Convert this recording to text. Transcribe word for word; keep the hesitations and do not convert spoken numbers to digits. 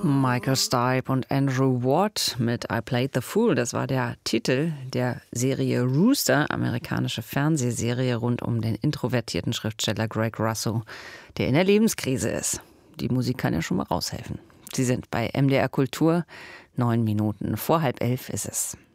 Michael Stipe und Andrew Watt mit I Played the Fool. Das war der Titel der Serie Rooster, amerikanische Fernsehserie rund um den introvertierten Schriftsteller Greg Russell, der in der Lebenskrise ist. Die Musik kann ja schon mal raushelfen. Sie sind bei M D R Kultur. Neun Minuten vor halb elf ist es.